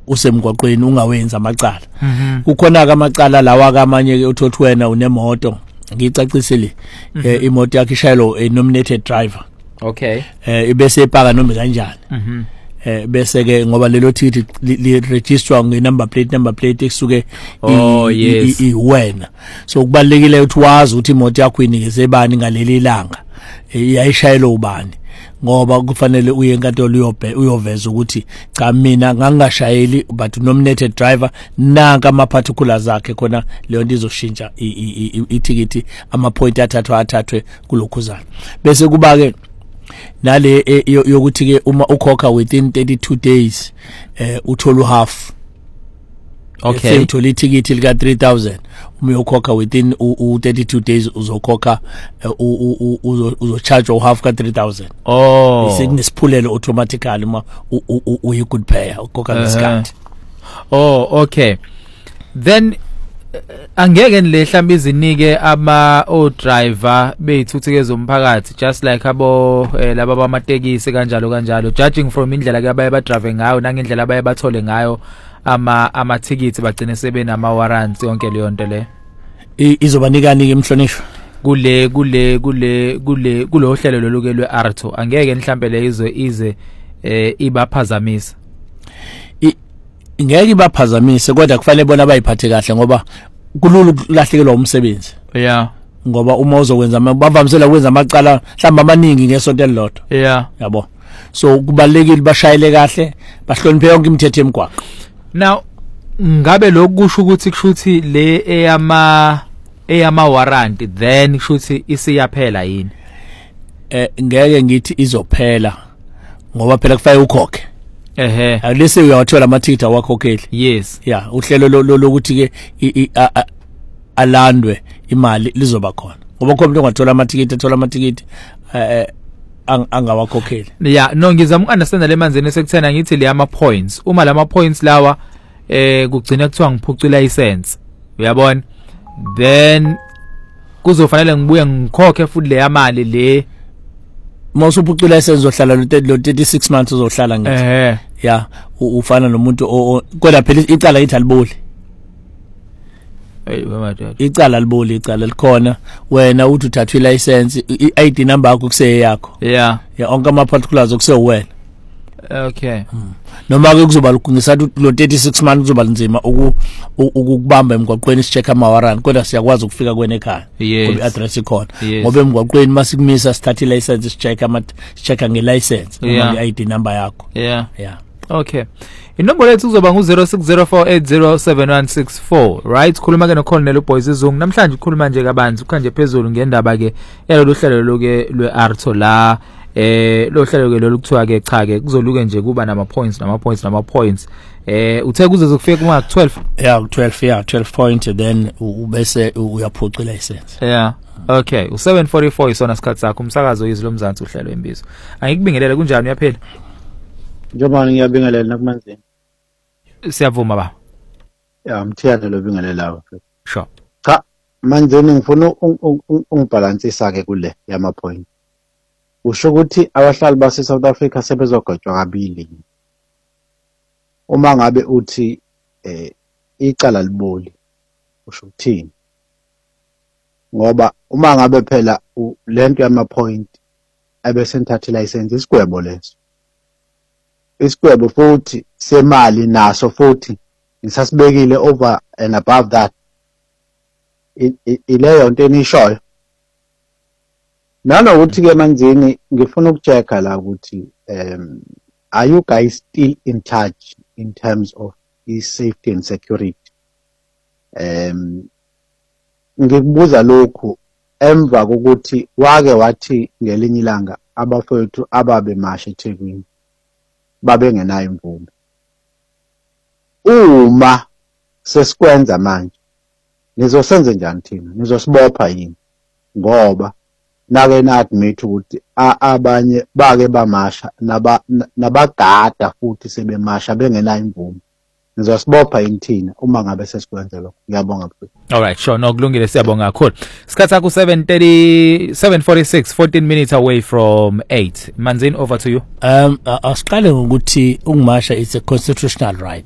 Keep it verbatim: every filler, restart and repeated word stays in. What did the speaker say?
usemgwaqweni ungawenzi amacala. Mhm. Kukhona ke amacala lawa kamanye ke uthothi wena unemoto ngicacisile imoto yakhe ishayelo a nominated driver. Okay. Eh ibese epaka noma kanjani. Mhm. Eh bese ke ngoba lelo thithi li register nge number plate number plate ekusuke oh yes iwena. So kubalekile ukuthi wazi ukuthi imoto yakho inikeze ebani ngaleli langa iyayishayela ubani ngoba kufanele uye enkantolo uyobhe uyoveza ukuthi cha mina ngangashayeli but nominated driver nanka ama particulars akhe khona leyo nto izoshintsha ithikithi ama point athathwa athathwe kulokhuzana. Bese kuba ke nale yokuthi ke uma ukhokha within thirty-two days eh uthola half. Okay. Uthola ithikithi lika three thousand uma uyokhokha within u thirty-two days uzokhokha uzocharge half ka three thousand. Oh. Isekunesphulelo automatically uma uyi good payer ukhokha ngesikhathi. Oh okay. Then angeke nilehla izinike ama o driver beyithuthike zomphakathi just like abo laba bamatekisi kanjalo kanjalo judging from indlela ke abaye ba drive ngayo nangendlela abaye bathole ngayo ama ama tickets bagcine sebenama warrants yonke leyo nto le izobanikani ke emhlonishwa kule kule kule kule kulo hlelo loluke lwe Arto angeke mhlambe le izwe ize eh ibaphazamisa ingeke ibaphazamise kodwa kufanele bona bayiphathe kahle ngoba kululu kulahlekelwa umsebenzi. Yeah. Ngoba uma uzokwenza bavamisela ukwenza amacala mhlamba amaningi ngesonto elilodwa. Yeah. Yabo. So kubalekile bashayele kahle bahloniphe yonke imithetho emgwaqo. Now ngabe lokusho ukuthi kushuthi le eyama eyama warrant then kushuthi isiyaphela yini? Eh ngeke ngithi izophela ngoba phela kufanele ukhokhe. Ehe alise uyawathola amathikithi awakhokheli. Yes. Yeah uhlelo lokuthi ke alandwe imali lizoba khona ngoba khona umuntu ongathola amathikithi athola amathikithi eh angawakhokheli. Yeah no ngizama ukunderstand le manzini sekuthena ngithi le ama points uma lama points lawa eh kugcina kuthiwa ngiphucula license uyabona then kuzofanele ngibuye ngikhokhe futhi le yamali le mawusuphucula license ohlala lo thirty-six months uzohlala ngithi. Eh yeah ufana nomuntu kodwa phela icala lithi aliboli. Hey wema icala liboli icala likhona wena uthi uthathwe license I D number yakho kuse yakho. Yeah yeah onke ama particulars okuse wena. Okay. Noma ke kuzoba ngisathi lo thirty-six months kuzoba nzima ukukubamba emgwaqweni sicheck ama warrant kodwa siyakwazi ukufika kwena ekhaya ngoba address ikhona ngoba emgwaqweni masikumisa sithathe license sicheck ama check nge license noma I D number yakho. Yeah. Yeah. Okay. Inombolo lethu kuzoba ngu zero six zero four eight zero seven one six four right khuluma ke no Colonel Boys izungu namhlanje ukhuluma nje kabanzi ukhanje phezulu ngendaba ke yalo hlelo loke lwe Arto la eh lo hlelo ke lolu kuthiwa ke cha ke kuzoluke nje kuba nama points nama points nama points eh uthe kuze kufika kuma twelve. Yeah twelve yeah twelve point then ubese uyaphuca license. Yeah. Okay u seven forty-four isona sikhathi sakho umsakazo izilo mzansi uhlelo embizo angikubingelele kunjani uyaphela? Njomani ngiyabingelela nakumanzini. Siyavuma ba. Yeah mthiyane lo bingelelayo. Sure. Cha manzini ngifuna ungibalansisa ke kule yama point. Usho ukuthi abahlali base South Africa sebezogotshwa kabili. Uma ngabe uthi eh icala liboli usho ukuthini? Ngoba uma ngabe phela lento yama point ebese nithathe license isigwebo leso. Isigwebo futhi semali naso futhi ngisasibekile over and above that. Ileyo nto enishoyo. Nanokuthi ke manzini ngifuna ukuchecka la ukuthi um are you guys still in touch in terms of safety and security? Um ngikubuza lokhu emva kokuthi wake wathi ngelinye ilanga abafowethu ababe mashe eThekwini babe ngenayo imvume. Uma sesikwenza manje nizosenze njani thina? Nizosibopha yini? Ngoba nake na admit ukuthi abanye bake bamasha nabagada futhi sebemasha bengenayo imvume. Nizosibopha yini thina uma ngabe sesikwenze lokho? Ngiyabonga mfowethu. All right, sure, no kulungile siyabonga kakhulu. Sikhathi sakho seven thirty seven forty-six fourteen minutes away from eight. Manzini over to you. Um asiqale ngokuthi ungumasha is a constitutional right.